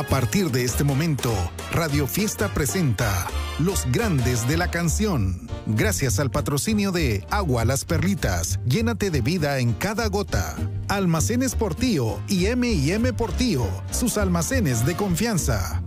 A partir de este momento, Radio Fiesta presenta Los Grandes de la Canción. Gracias al patrocinio de Agua Las Perlitas, llénate de vida en cada gota. Almacenes Portillo y M&M Portillo, sus almacenes de confianza.